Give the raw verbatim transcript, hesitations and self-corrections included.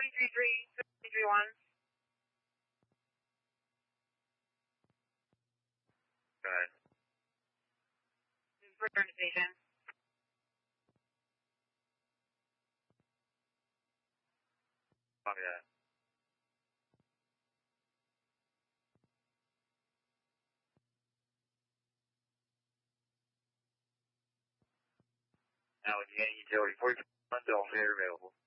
three three three, three three one. Go ahead. Return to station. Copy that. Allegheny Utility, forty-one, all fare available.